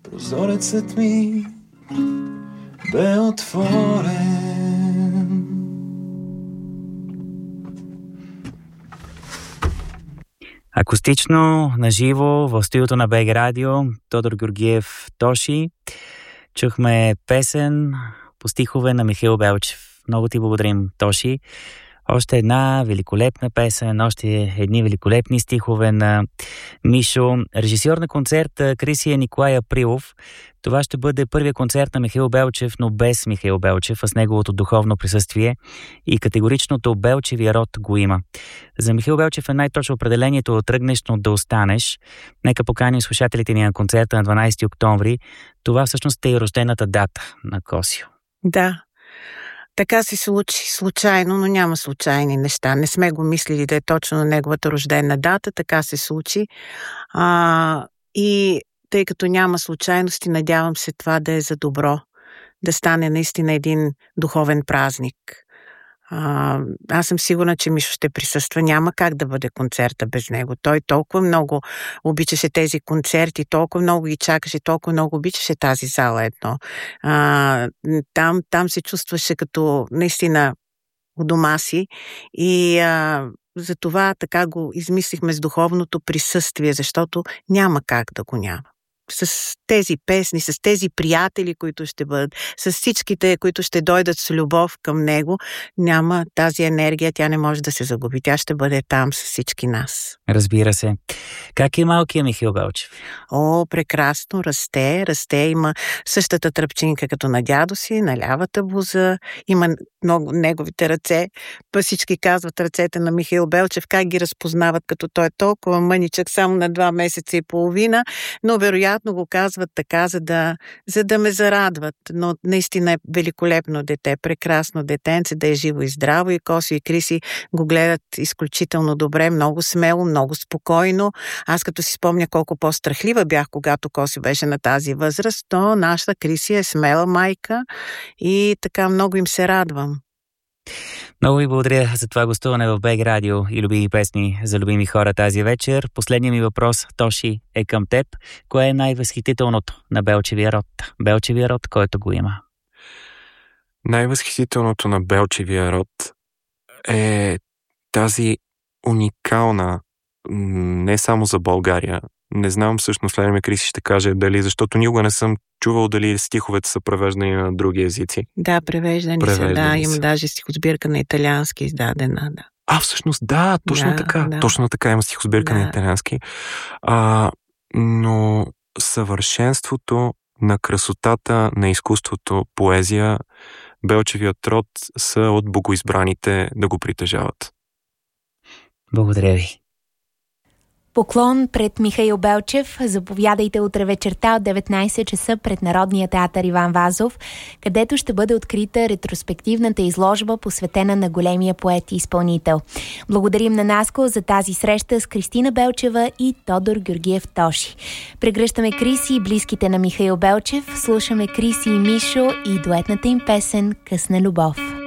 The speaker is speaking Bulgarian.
Прозорецът ми бе отворен. Акустично, наживо, в студиото на БГ Радио, Тодор Георгиев Тоши. Чухме песен по стихове на Михаил Белчев. Много ти благодарим, Тоши. Още една великолепна песен, още едни великолепни стихове на Мишо. Режисьор на концерта Крисия Николай Априлов. Това ще бъде първият концерт на Михаил Белчев, но без Михаил Белчев, а с неговото духовно присъствие и категоричното Белчевия род го има. За Михаил Белчев е най-точно определението да тръгнеш, но да останеш. Нека поканим слушателите ни на концерта на 12 октомври. Това всъщност е и рождената дата на Косио. Да. Така се случи случайно, но няма случайни неща. Не сме го мислили да е точно на неговата рождена дата, така се случи. И тъй като няма случайности, надявам се това да е за добро, да стане наистина един духовен празник. Аз съм сигурна, че Мишо ще присъства. Няма как да бъде концерта без него. Той толкова много обичаше тези концерти, толкова много ги чакаше, толкова много обичаше тази зала едно. Там се чувстваше като наистина у дома си и затова така го измислихме с духовното присъствие, защото няма как да го няма. С тези песни, с тези приятели, които ще бъдат, с всичките, които ще дойдат с любов към него, няма тази енергия, тя не може да се загуби. Тя ще бъде там с всички нас. Разбира се. Как е малкият Михаил Белчев? Прекрасно, расте, има същата тръпчинка като на дядо си, на лявата буза, има много неговите ръце. Всички казват ръцете на Михаил Белчев, как ги разпознават, като той е толкова мъничък, само на 2 месеца и половина, но вероятно го казват така, за да ме зарадват. Но наистина е великолепно дете, прекрасно детенце, да е живо и здраво, и Косио и Криси го гледат изключително добре, много смело, много спокойно. Аз като си спомня колко по-страхлива бях, когато Косио беше на тази възраст, то нашата Криси е смела майка и така много им се радвам. Много ви благодаря за това гостуване в БГ Радио и любими песни за любими хора тази вечер. Последният ми въпрос, Тоши, е към теб. Кое е най-възхитителното на Белчевия род? Белчевия род, който го има. Най-възхитителното на Белчевия род е тази уникална, не само за България. Не знам всъщност, Леля Криси ще каже дали, защото никога не съм чувал дали стиховете са превеждани на други езици. Да, превеждани са, да. Има даже стихосбирка на италиански издадена, да. Всъщност, да, точно така. Да. Точно така има стихосбирка на италиански. Но съвършенството на красотата, на изкуството, поезия, Белчевият род са от богоизбраните да го притежават. Благодаря ви. Поклон пред Михаил Белчев. Заповядайте утре вечерта от 19 часа пред Народния театър Иван Вазов, където ще бъде открита ретроспективната изложба, посветена на големия поет и изпълнител. Благодарим на Наско за тази среща с Кристина Белчева и Тодор Георгиев Тоши. Прегръщаме Криси и близките на Михаил Белчев. Слушаме Криси и Мишо и дуетната им песен «Късна любов».